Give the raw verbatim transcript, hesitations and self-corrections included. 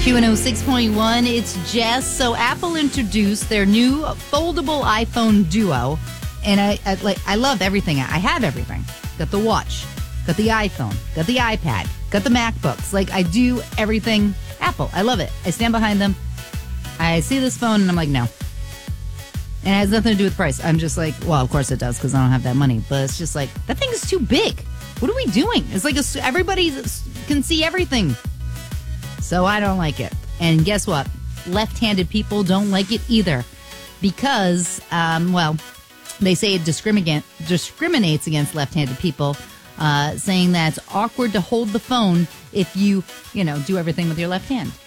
Q one oh six point one, it's Jess. So Apple introduced their new foldable iPhone Duo, and I, I like I love everything. I have everything. Got the watch, got the iPhone, got the iPad, got the MacBooks. Like, I do everything Apple. I love it. I stand behind them. I see this phone and I'm like, no. And it has nothing to do with price. I'm just like, well, of course it does because I don't have that money. But it's just like, that thing is too big. What are we doing? It's like a, everybody can see everything. So I don't like it. And guess what? Left-handed people don't like it either. Because, um, well, they say it discriminate, discriminates against left-handed people, uh, saying that it's awkward to hold the phone if you, you know, do everything with your left hand.